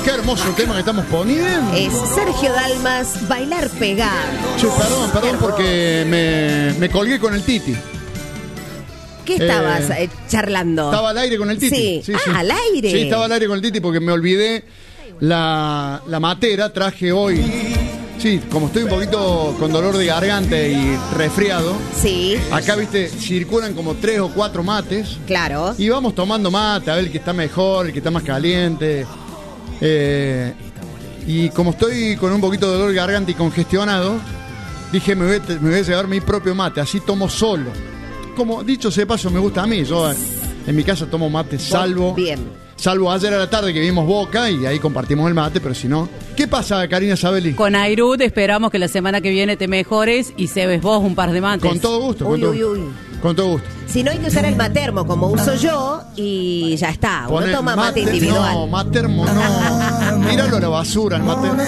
qué hermoso tema que estamos poniendo. Es Sergio Dalmas, Bailar Pegado. Che, perdón porque me colgué con el Titi. ¿Qué estabas charlando? Estaba al aire con el Titi. Sí. Al aire. Sí, estaba al aire con el Titi porque me olvidé la matera. Traje hoy. Sí, como estoy un poquito con dolor de garganta y resfriado. Sí. Acá, viste, circulan como 3 o 4 mates. Claro. Y vamos tomando mate, a ver el que está mejor, el que está más caliente. Y como estoy con un poquito de dolor de garganta y congestionado, dije, me voy a llevar mi propio mate, así tomo solo. Como dicho sea de paso, me gusta a mí. Yo en mi casa tomo mate salvo. Bien. Salvo ayer a la tarde que vimos Boca y ahí compartimos el mate, pero si no... ¿Qué pasa, Karina Sabelli? Con Airud esperamos que la semana que viene te mejores y cebes vos un par de mates. Con todo gusto. Con todo gusto. Si no, hay que usar el matermo como uso yo y ya está. Uno toma mate individual. No, matermo no. Míralo a la basura, el matermo.